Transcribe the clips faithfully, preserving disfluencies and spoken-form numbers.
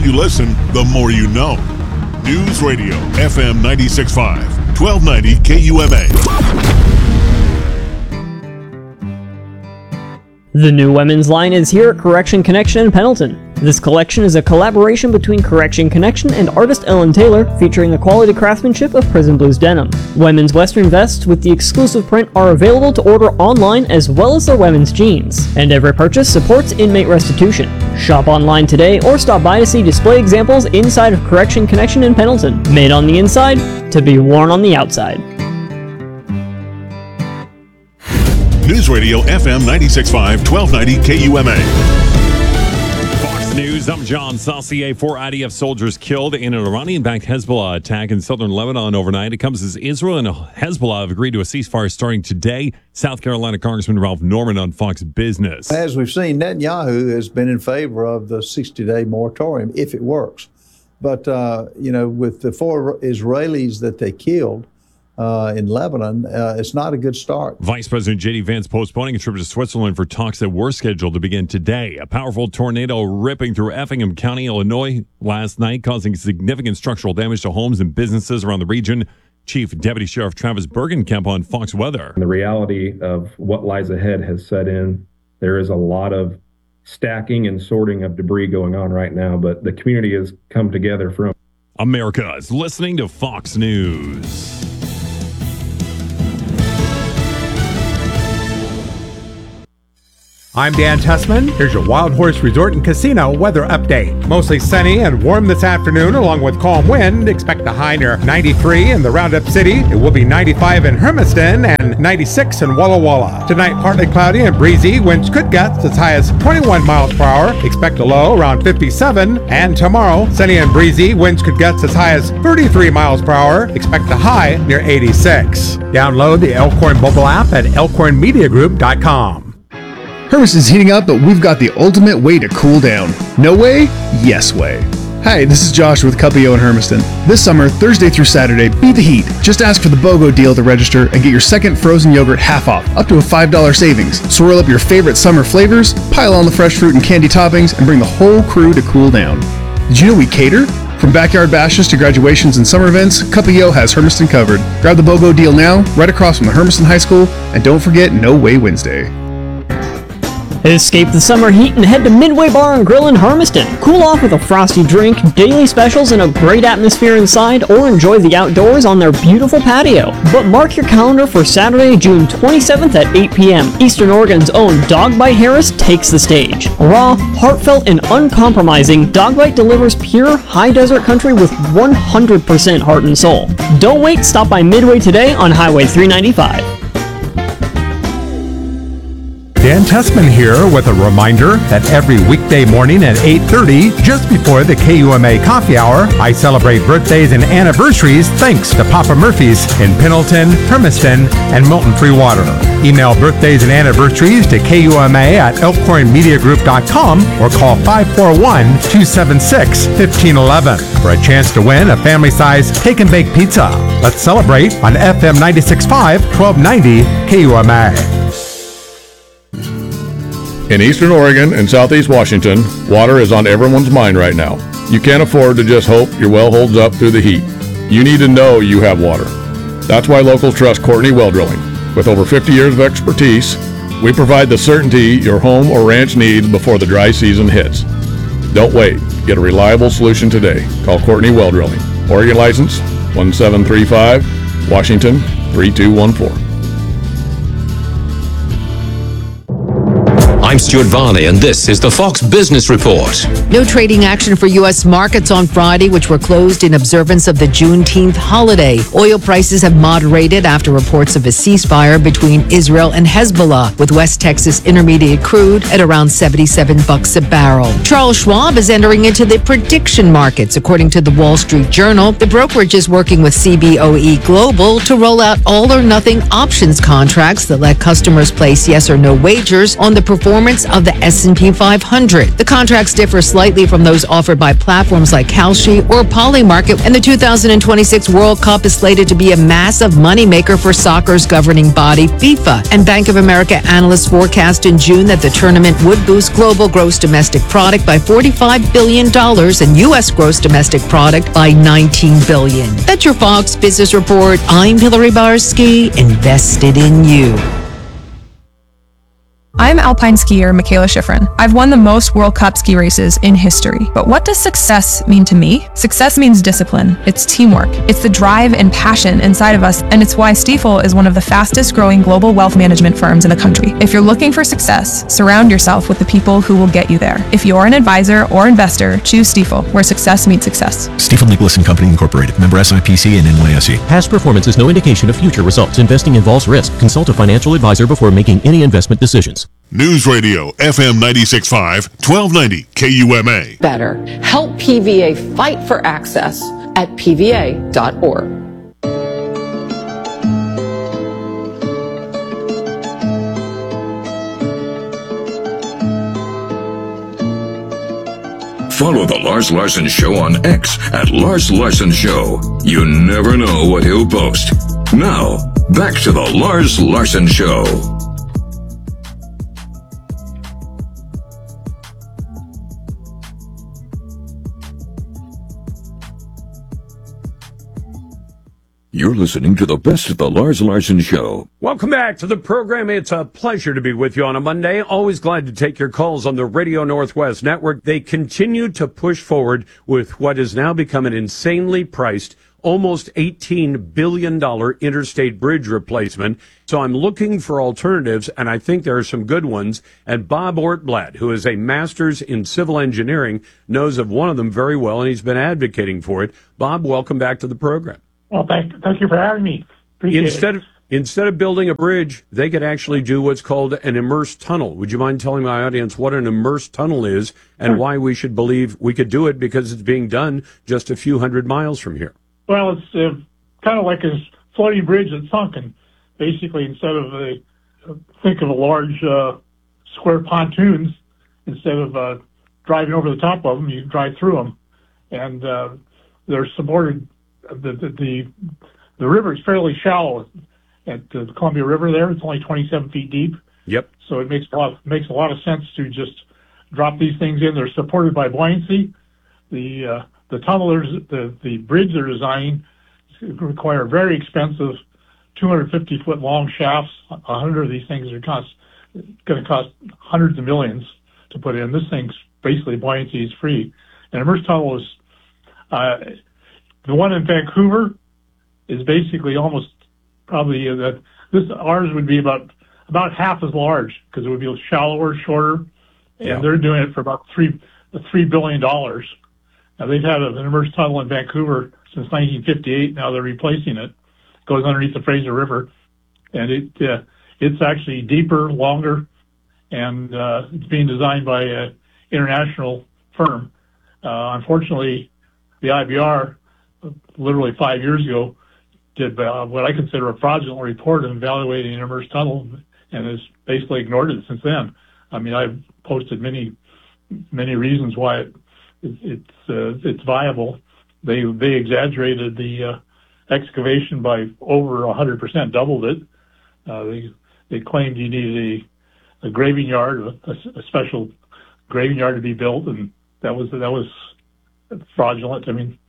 you listen, the more you know. News Radio, F M ninety-six point five, twelve ninety K U M A. The new women's line is here at Correction Connection in Pendleton. This collection is a collaboration between Correction Connection and artist Ellen Taylor, featuring the quality craftsmanship of Prison Blues denim. Women's western vests with the exclusive print are available to order online, as well as their women's jeans. And every purchase supports inmate restitution. Shop online today or stop by to see display examples inside of Correction Connection in Pendleton. Made on the inside, to be worn on the outside. News Radio F M ninety-six point five, twelve ninety K U M A. News, I'm John Saucier. Four I D F soldiers killed in an Iranian-backed Hezbollah attack in southern Lebanon overnight. It comes as Israel and Hezbollah have agreed to a ceasefire starting today. South Carolina Congressman Ralph Norman on Fox Business. As we've seen, Netanyahu has been in favor of the sixty-day moratorium if it works. But, uh, you know, with the four Israelis that they killed, Uh, in Lebanon, uh, it's not a good start. Vice President J D Vance postponing a trip to Switzerland for talks that were scheduled to begin today. A powerful tornado ripping through Effingham County, Illinois last night, causing significant structural damage to homes and businesses around the region. Chief Deputy Sheriff Travis Bergenkamp on Fox Weather. The reality of what lies ahead has set in. There is a lot of stacking and sorting of debris going on right now, but the community has come together from America is listening to Fox News. I'm Dan Tessman. Here's your Wild Horse Resort and Casino weather update. Mostly sunny and warm this afternoon, along with calm wind. Expect a high near ninety-three in the Roundup City. It will be ninety-five in Hermiston and ninety-six in Walla Walla. Tonight, partly cloudy and breezy. Winds could get as high as twenty-one miles per hour. Expect a low around fifty-seven. And tomorrow, sunny and breezy. Winds could get as high as thirty-three miles per hour. Expect a high near eighty-six. Download the Elkhorn mobile app at elkhorn media group dot com. Hermiston's heating up, but we've got the ultimate way to cool down. No way? Yes way. Hi, this is Josh with Cupio in Hermiston. This summer, Thursday through Saturday, beat the heat. Just ask for the BOGO deal to register and get your second frozen yogurt half off, up to a five dollars savings. Swirl up your favorite summer flavors, pile on the fresh fruit and candy toppings, and bring the whole crew to cool down. Did you know we cater? From backyard bashes to graduations and summer events, Cupio has Hermiston covered. Grab the BOGO deal now, right across from the Hermiston High School, and don't forget No Way Wednesday. Escape the summer heat and head to Midway Bar and Grill in Hermiston. Cool off with a frosty drink, daily specials, and a great atmosphere inside, or enjoy the outdoors on their beautiful patio. But mark your calendar for Saturday, June twenty-seventh at eight p.m. Eastern Oregon's own Dog Bite Harris takes the stage. Raw, heartfelt, and uncompromising, Dog Bite delivers pure, high desert country with one hundred percent heart and soul. Don't wait, stop by Midway today on Highway three ninety-five. Dan Tessman here with a reminder that every weekday morning at eight thirty, just before the K U M A Coffee Hour, I celebrate birthdays and anniversaries thanks to Papa Murphy's in Pendleton, Hermiston, and Milton Free Water. Email birthdays and anniversaries to K U M A at elkhorn media group dot com or call five four one, two seven six, one five one one for a chance to win a family-size take and bake pizza. Let's celebrate on F M ninety-six point five, twelve ninety K U M A. In Eastern Oregon and Southeast Washington, water is on everyone's mind right now. You can't afford to just hope your well holds up through the heat. You need to know you have water. That's why locals trust Courtney Well Drilling. With over fifty years of expertise, we provide the certainty your home or ranch needs before the dry season hits. Don't wait. Get a reliable solution today. Call Courtney Well Drilling. Oregon license one seven three five, Washington three two one four. I'm Stuart Varney, and this is the Fox Business Report. No trading action for U S markets on Friday, which were closed in observance of the Juneteenth holiday. Oil prices have moderated after reports of a ceasefire between Israel and Hezbollah, with West Texas Intermediate crude at around seventy-seven bucks a barrel. Charles Schwab is entering into the prediction markets. According to the Wall Street Journal, the brokerage is working with C B O E Global to roll out all-or-nothing options contracts that let customers place yes or no wagers on the performance performance of the S and P five hundred. The contracts differ slightly from those offered by platforms like Kalshi or Polymarket, and the two thousand twenty-six World Cup is slated to be a massive moneymaker for soccer's governing body, FIFA. And Bank of America analysts forecast in June that the tournament would boost global gross domestic product by forty-five billion dollars and U S gross domestic product by nineteen billion dollars. That's your Fox Business Report. I'm Hillary Barsky, invested in you. I'm alpine skier Michaela Schifrin. I've won the most World Cup ski races in history. But what does success mean to me? Success means discipline. It's teamwork. It's the drive and passion inside of us, and it's why Stifel is one of the fastest growing global wealth management firms in the country. If you're looking for success, surround yourself with the people who will get you there. If you're an advisor or investor, choose Stifel, where success meets success. Stifel Nicholas and Company Incorporated. Member S I P C and N Y S E. Past performance is no indication of future results. Investing involves risk. Consult a financial advisor before making any investment decisions. News Radio F M ninety-six point five, twelve ninety K U M A. Better. Help P V A fight for access at P V A dot org. Follow The Lars Larson Show on X at Lars Larson Show. You never know what he'll post. Now, back to The Lars Larson Show. You're listening to the best of The Lars Larson Show. Welcome back to the program. It's a pleasure to be with you on a Monday. Always glad to take your calls on the Radio Northwest Network. They continue to push forward with what has now become an insanely priced, almost eighteen billion dollars interstate bridge replacement. So I'm looking for alternatives, and I think there are some good ones. And Bob Ortblad, who is a master's in civil engineering, knows of one of them very well, and he's been advocating for it. Bob, welcome back to the program. Well, thank, thank you for having me. Appreciate instead it. of instead of building a bridge, they could actually do what's called an immersed tunnel. Would you mind telling my audience what an immersed tunnel is and Sure. why we should believe we could do it, because it's being done just a few hundred miles from here? Well, it's uh, kind of like a floating bridge that's sunken. Basically, instead of a think of a large uh, square pontoons, instead of uh, driving over the top of them, you drive through them, and uh, they're supported. The, the the the river is fairly shallow at the Columbia River. There, it's only twenty-seven feet deep. Yep. So it makes a lot makes a lot of sense to just drop these things in. They're supported by buoyancy. The uh, the tunnelers, the the bridge they're designing require very expensive, two hundred fifty foot long shafts. A hundred of these things are cost going to cost hundreds of millions to put in. This thing's basically buoyancy is free. And immersed tunnel is. Uh, The one in Vancouver is basically almost probably uh, that this ours would be about about half as large because it would be shallower, shorter, and Yeah. they're doing it for about three three billion dollars. Now they've had an immersed tunnel in Vancouver since nineteen fifty-eight. Now they're replacing it. It goes underneath the Fraser River, and it uh, it's actually deeper, longer, and uh, it's being designed by an international firm. Uh, unfortunately, the I B R. Literally five years ago, did uh, what I consider a fraudulent report of evaluating an immersed tunnel, and has basically ignored it since then. I mean, I've posted many, many reasons why it, it, it's uh, it's viable. They they exaggerated the uh, excavation by over one hundred percent, doubled it. Uh, they they claimed you needed a, a graving yard, a, a special graving yard to be built, and that was that was fraudulent. I mean.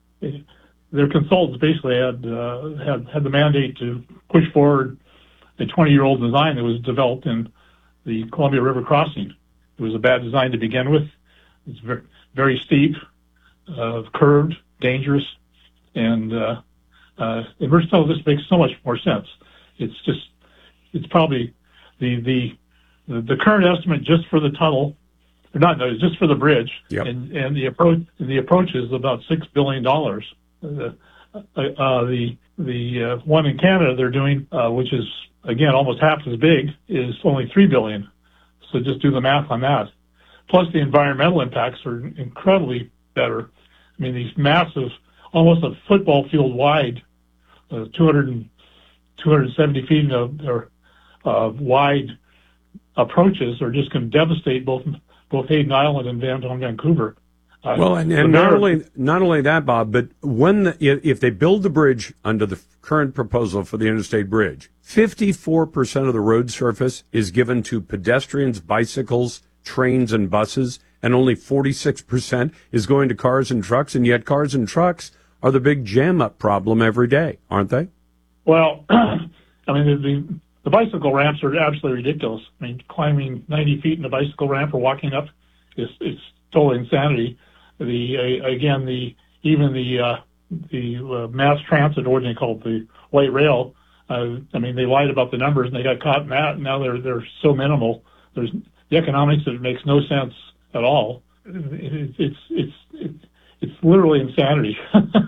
Their consultants basically had, uh, had had the mandate to push forward a twenty-year-old design that was developed in the Columbia River crossing. It was a bad design to begin with. It's very, very steep, uh, curved, dangerous, and uh, uh, immersed tunnel just makes so much more sense. It's just, it's probably the the the current estimate just for the tunnel. Not no, just for the bridge, yep. and and the approach and the approach is about six billion dollars. Uh, uh, the the uh, one in Canada they're doing, uh, which is again almost half as big, is only three billion. So just do the math on that. Plus the environmental impacts are incredibly better. I mean these massive, almost a football field wide, uh, two hundred, two hundred seventy feet of, or, uh, wide approaches are just going to devastate both both Hayden Island and downtown Vancouver. Uh, well, and, and not only not only that, Bob, but when the, if they build the bridge under the current proposal for the interstate bridge, fifty-four percent of the road surface is given to pedestrians, bicycles, trains, and buses, and only forty-six percent is going to cars and trucks, and yet cars and trucks are the big jam-up problem every day, aren't they? Well, I mean, the, the, the bicycle ramps are absolutely ridiculous. I mean, climbing ninety feet in a bicycle ramp or walking up is it's total insanity. The uh, again, the even the uh, the uh, mass transit, or what they call it, the light rail. Uh, I mean, they lied about the numbers and they got caught in that. And now they're they're so minimal. There's the economics. It makes no sense at all. It, it's it's it's it's literally insanity.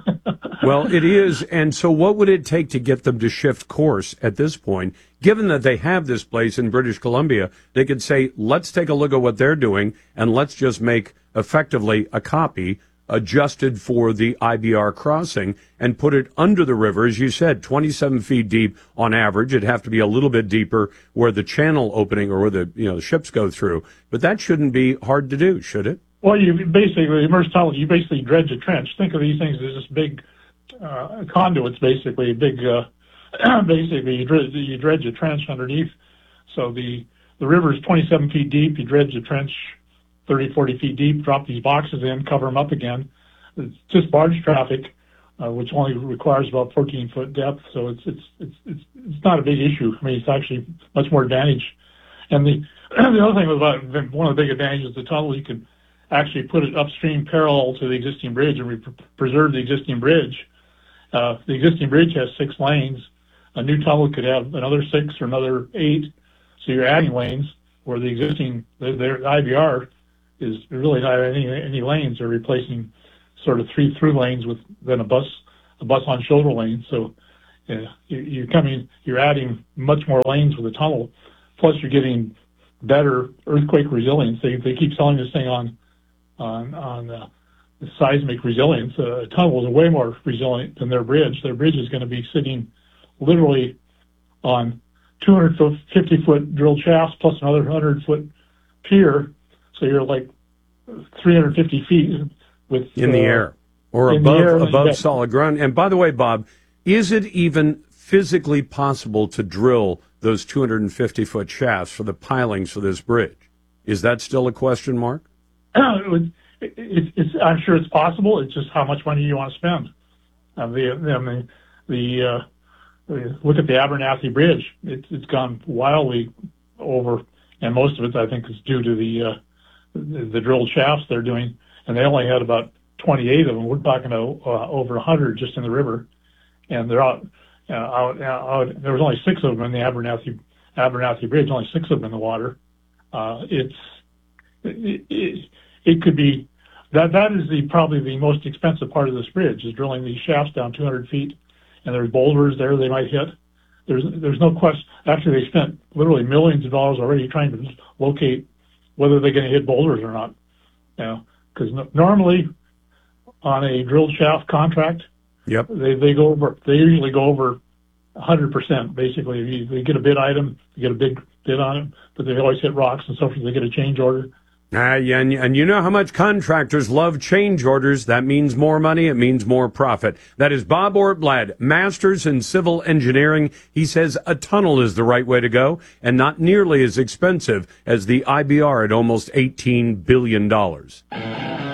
Well, it is. And so what would it take to get them to shift course at this point? Given that they have this place in British Columbia, they could say, let's take a look at what they're doing and let's just make effectively a copy adjusted for the I B R crossing and put it under the river, as you said, twenty-seven feet deep on average. It'd have to be a little bit deeper where the channel opening or where the, you know, the ships go through. But that shouldn't be hard to do, should it? Well, you basically, immersed tunnel, you basically dredge a trench. Think of these things as just big uh, conduits, basically, big, uh, basically, you dredge, you dredge a trench underneath. So the, the river is twenty-seven feet deep. You dredge a trench thirty, forty feet deep, drop these boxes in, cover them up again. It's just barge traffic, uh, which only requires about fourteen foot depth. So it's, it's, it's, it's, it's not a big issue. I mean, it's actually much more advantage. And the, the other thing about one of the big advantages of the tunnel, you can actually put it upstream parallel to the existing bridge and re- preserve the existing bridge. Uh, the existing bridge has six lanes. A new tunnel could have another six or another eight. So you're adding lanes where the existing, the, the I B R is really not any, any lanes. They're replacing sort of three through lanes with then a bus, a bus on shoulder lane. So yeah, you, you're coming, you're adding much more lanes with the tunnel. Plus you're getting better earthquake resilience. They, they keep selling this thing on, on, on, uh, the seismic resilience. Uh, a tunnel is way more resilient than their bridge. Their bridge is going to be sitting literally on two hundred fifty foot drilled shafts plus another one hundred foot pier. So you're like three hundred fifty feet with in the uh, air or above air above solid ground. And by the way, Bob, is it even physically possible to drill those two hundred fifty foot shafts for the pilings for this bridge? Is that still a question mark? it, it, it's, I'm sure it's possible. It's just how much money you want to spend. Uh, the, I mean, the uh, look at the Abernathy Bridge. It, it's gone wildly over, and most of it, I think, is due to the uh, the, the drilled shafts they're doing. And they only had about twenty-eight of them. We're talking about uh, over one hundred just in the river, and they're out. Uh, out, out. There was only six of them in the Abernathy Abernathy Bridge. Only six of them in the water. Uh, it's it, it, it could be that that is the probably the most expensive part of this bridge is drilling these shafts down two hundred feet, and there's boulders there they might hit. There's there's no question. Actually, they spent literally millions of dollars already trying to locate whether they're going to hit boulders or not. You know, because no, normally on a drilled shaft contract, yep, they they go over. They usually go over one hundred percent. Basically, you, they get a bid item, they get a big bid on it, but they always hit rocks and so forth. They get a change order. Uh, yeah, and, and you know how much contractors love change orders. That means more money. It means more profit. That is Bob Ortblad, Masters in Civil Engineering. He says a tunnel is the right way to go and not nearly as expensive as the I B R at almost eighteen billion dollars.